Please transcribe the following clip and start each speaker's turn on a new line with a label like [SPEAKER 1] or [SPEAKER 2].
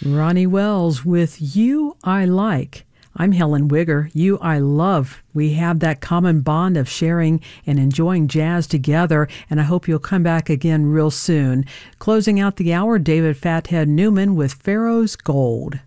[SPEAKER 1] Ronnie Wells with You I Like. I'm Helen Wigger. You I Love. We have that common bond of sharing and enjoying jazz together, and I hope you'll come back again real soon. Closing out the hour, David Fathead Newman with Pharaoh's Gold.